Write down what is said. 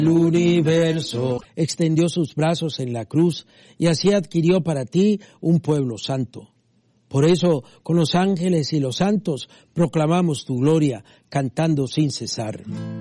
El universo extendió sus brazos en la cruz y así adquirió para ti un pueblo santo. Por eso, con los ángeles y los santos, proclamamos tu gloria, cantando sin cesar.